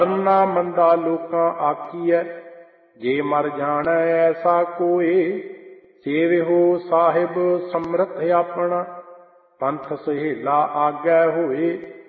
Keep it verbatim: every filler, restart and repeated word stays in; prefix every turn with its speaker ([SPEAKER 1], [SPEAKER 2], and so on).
[SPEAKER 1] ਕਰਨਾ ਮੰਦਾ ਲੋਕਾਂ ਆਖੀਐ, ਜੇ ਮਰ ਜਾਣੈ ਐਸਾ ਕੋਏ। ਸੇਵਿਓ ਸਾਹਿਬ ਸਮਰਥ ਆਪਣਾ, ਪੰਥ ਸਹੇਲਾ ਆਗੈ ਹੋਏ।